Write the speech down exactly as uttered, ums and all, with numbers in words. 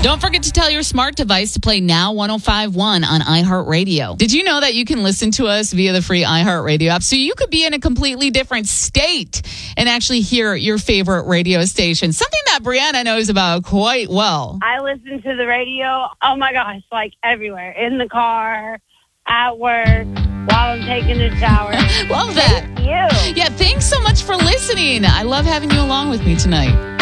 Don't forget to tell your smart device to play Now one oh five point one on iHeartRadio. Did you know that you can listen to us via the free iHeartRadio app? So you could be in a completely different state and actually hear your favorite radio station. Something that Brianna knows about quite well. I listen to the radio, oh my gosh, like everywhere. In the car, at work, while I'm taking a shower. Love that. Thank you. Yeah, thanks so much for listening. I love having you along with me tonight.